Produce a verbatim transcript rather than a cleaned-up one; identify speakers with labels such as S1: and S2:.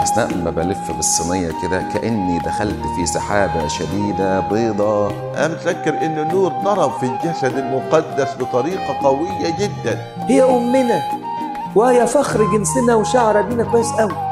S1: أثناء ما بلف بالصينية كده كأني دخلت في سحابة شديدة بيضاء.
S2: أنا متذكر إن النور ضرب في الجسد المقدس بطريقة قوية جدا.
S3: هي أمنا وهي فخر جنسنا وشعر بينا كويس قوي.